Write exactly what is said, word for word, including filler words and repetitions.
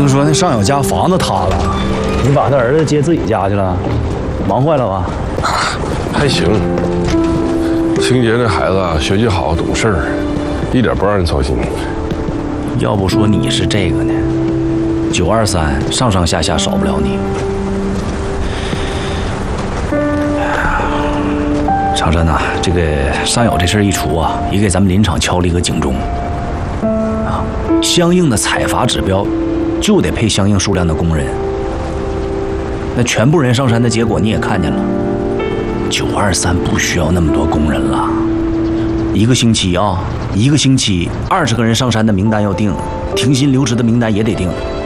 听说那上友家房子塌了，你把他儿子接自己家去了，忙坏了吧？ 还行，清洁这孩子啊，学习好，懂事儿，一点不让人操心。 要不说你是这个呢，九二三上上下下少不了你。长山呐、啊，这个上友这事儿一出啊，也给咱们林场敲了一个警钟啊，相应的采伐指标就得配相应数量的工人。那全部人上山的结果你也看见了，九二三不需要那么多工人了。一个星期啊，一个星期二十个人上山的名单要定，停薪留职的名单也得定。